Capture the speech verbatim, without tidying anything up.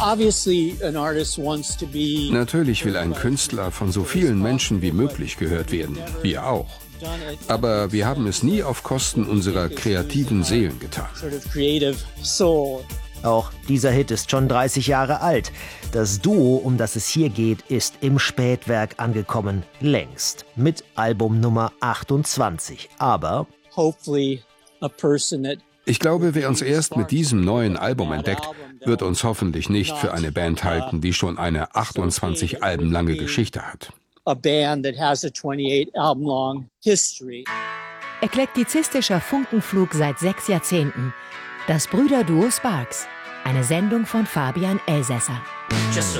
Natürlich will ein Künstler von so vielen Menschen wie möglich gehört werden, wir auch. Aber wir haben es nie auf Kosten unserer kreativen Seelen getan. Auch dieser Hit ist schon dreißig Jahre alt. Das Duo, um das es hier geht, ist im Spätwerk angekommen, längst, mit Album Nummer achtundzwanzig. Aber ich glaube, wer uns erst mit diesem neuen Album entdeckt, wird uns hoffentlich nicht für eine Band halten, die schon eine achtundzwanzig Alben lange Geschichte hat. Eklektizistischer Funkenflug seit sechs Jahrzehnten. Das Brüderduo Sparks. Eine Sendung von Fabian Elsässer.